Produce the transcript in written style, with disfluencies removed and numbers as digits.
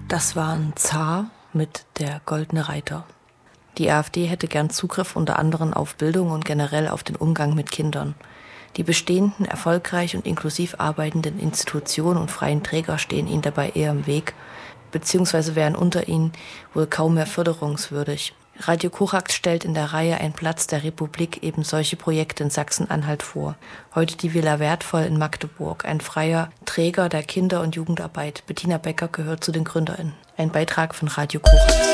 Das waren Zar mit Der Goldene Reiter. Die AfD hätte gern Zugriff unter anderem auf Bildung und generell auf den Umgang mit Kindern. Die bestehenden, erfolgreich und inklusiv arbeitenden Institutionen und freien Träger stehen ihnen dabei eher im Weg, beziehungsweise wären unter ihnen wohl kaum mehr förderungswürdig. Radio Korax stellt in der Reihe Ein Platz der Republik eben solche Projekte in Sachsen-Anhalt vor. Heute die Villa Wertvoll in Magdeburg, ein freier Träger der Kinder- und Jugendarbeit. Bettina Becker gehört zu den GründerInnen. Ein Beitrag von Radio Korax.